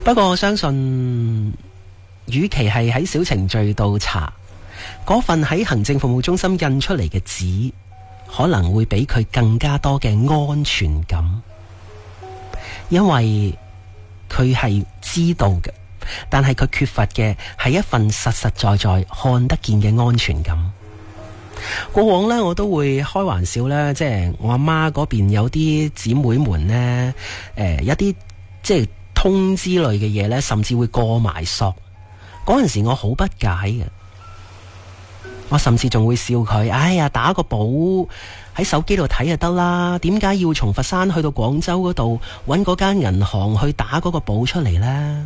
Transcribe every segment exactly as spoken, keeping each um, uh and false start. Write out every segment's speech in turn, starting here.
不過我相信，與其係喺小程序度查嗰份喺行政服務中心印出嚟嘅紙，可能會俾佢更加多嘅安全感，因為佢係知道嘅，但係佢缺乏嘅係一份實實在在看得見嘅安全感。過往呢，我都會開玩笑呢，即係我阿媽嗰邊有啲姊妹們呢，誒、呃，一啲即係通知類嘅嘢呢，甚至會過埋索。嗰陣時我好不解嘅，我甚至仲會笑佢，哎呀，打個簿喺手機度睇就得啦，點解要從佛山去到廣州嗰度揾嗰間銀行去打嗰個簿出嚟呢？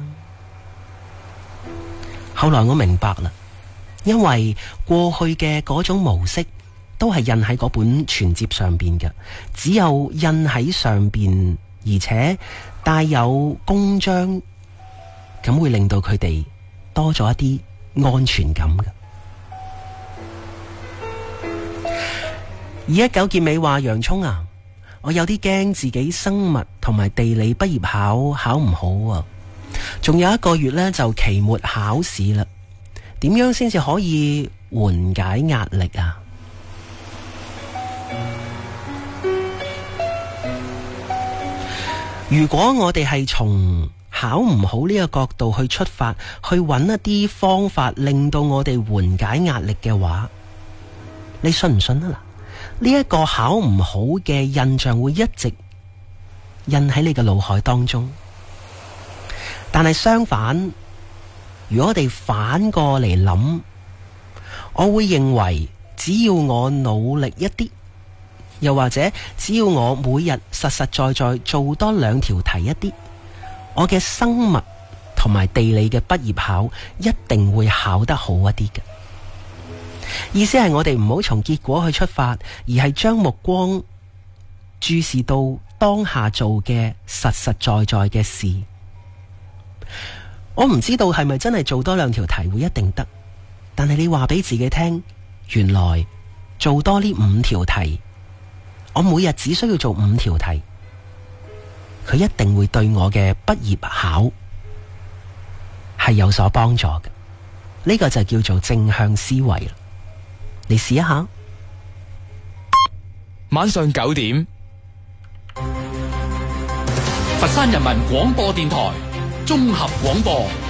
後來我明白啦，因為過去嘅嗰種模式都係印喺嗰本存摺上邊嘅，只有印喺上邊，而且帶有公章，咁會令到佢哋多咗一啲安全感嘅。二一九結尾話，洋蔥啊，我有啲驚自己生物同埋地理畢業考考唔好啊，仲有一個月呢，就期末考試啦，點樣先至可以緩解壓力啊？如果我哋係從考唔好呢個角度去出發，去揾一啲方法令到我哋緩解壓力嘅話，你信唔信啊？呢一個考唔好嘅印象會一直印喺你嘅腦海當中。但係相反，如果我哋反過嚟諗，我會認為只要我努力一啲，又或者只要我每日實實在在做多兩條題一啲，我嘅生物同埋地理嘅畢業考一定會考得好一啲嘅。意思係我哋唔好從結果去出發，而係將目光注視到當下做嘅實實在在嘅事。我唔知道係咪真係做多兩條題會一定得，但係你話俾自己聽，原來做多呢五條題，我每日只需要做五條題，佢一定會對我嘅畢業考係有所幫助嘅。呢個就叫做正向思維啦。你試一下。 晚上九點，佛山人民廣播電台綜合廣播。